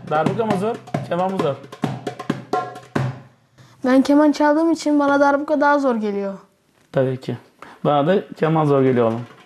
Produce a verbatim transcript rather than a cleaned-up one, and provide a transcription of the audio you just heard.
Darbuka mı zor? Keman mı zor? Ben keman çaldığım için bana darbuka daha zor geliyor. Tabii ki. Bana da keman zor geliyor oğlum.